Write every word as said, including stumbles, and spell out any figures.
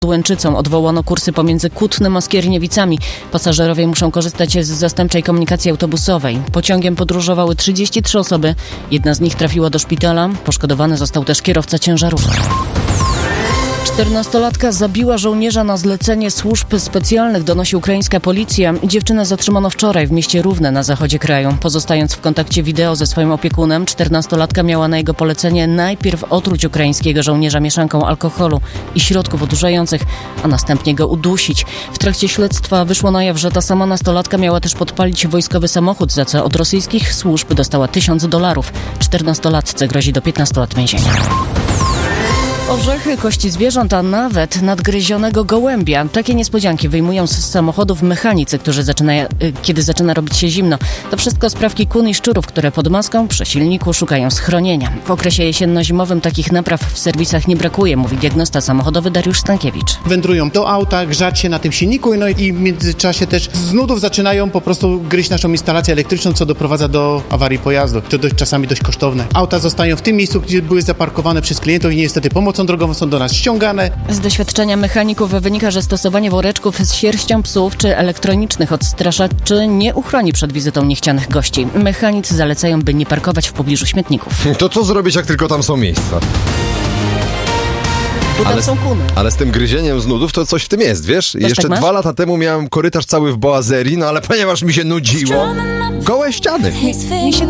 Łęczycą odwołano kursy pomiędzy Kutnem a Skierniewicami. Pasażerowie muszą korzystać z zastępczej komunikacji autobusowej. Pociągiem podróżowały trzydzieści trzy osoby. Jedna z nich trafiła do szpitala. Poszkodowany został też kierowca ciężarówki. czternastolatka zabiła żołnierza na zlecenie służb specjalnych, donosi ukraińska policja. Dziewczynę zatrzymano wczoraj w mieście Równe na zachodzie kraju. Pozostając w kontakcie wideo ze swoim opiekunem, czternastolatka miała na jego polecenie najpierw otruć ukraińskiego żołnierza mieszanką alkoholu i środków odurzających, a następnie go udusić. W trakcie śledztwa wyszło na jaw, że ta sama nastolatka miała też podpalić wojskowy samochód, za co od rosyjskich służb dostała tysiąc dolarów. czternastolatce grozi do piętnastu lat więzienia. Orzechy, kości zwierząt, a nawet nadgryzionego gołębia. Takie niespodzianki wyjmują z samochodów mechanicy, którzy zaczyna, kiedy zaczyna robić się zimno. To wszystko sprawki kun i szczurów, które pod maską przy silniku szukają schronienia. W okresie jesienno-zimowym takich napraw w serwisach nie brakuje, mówi diagnosta samochodowy Dariusz Stankiewicz. Wędrują do auta, grzać się na tym silniku, no i w międzyczasie też z nudów zaczynają po prostu gryźć naszą instalację elektryczną, co doprowadza do awarii pojazdu. To dość, czasami dość kosztowne. Auta zostają w tym miejscu, gdzie były zaparkowane przez klientów i niestety pomocą drogową są do nas ściągane. Z doświadczenia mechaników wynika, że stosowanie woreczków z sierścią psów czy elektronicznych odstraszaczy nie uchroni przed wizytą niechcianych gości. Mechanicy zalecają, by nie parkować w pobliżu śmietników. To co zrobić, jak tylko tam są miejsca? Bo tam są kuny. Ale z tym gryzieniem z nudów to coś w tym jest, wiesz? Też Jeszcze tak dwa lata temu miałem korytarz cały w boazerii, no ale ponieważ mi się nudziło, gołe ściany. Mi się